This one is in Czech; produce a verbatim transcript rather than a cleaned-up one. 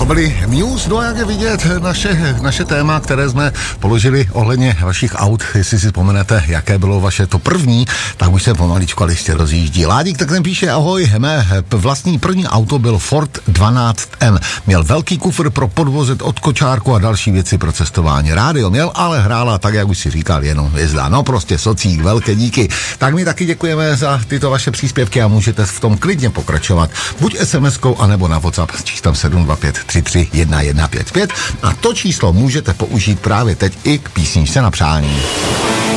byli Muse, no a jak je vidět, naše, naše téma, které jsme položili ohledně vašich aut, jestli si vzpomenete, jaké bylo vaše to první, tak už se pomaličku ale ještě rozjíždí. Ládík tak ten píše, ahoj, mé vlastní první auto byl Ford dvanáct M. Měl velký kufr pro podvozet od kočárku a další věci pro cestování. Rádio měl, ale hrála tak, jak už si říkal, jenom hvězda. No prostě socík, velké díky. Tak my taky děkujeme za tyto vaše příspěvky a můžete v tom klidně pokračovat. Buď es em eskou, anebo na WhatsApp s číslem sedm dva pět tři tři jedna jedna pět pět a to číslo můžete použít právě teď i k písničce na přání.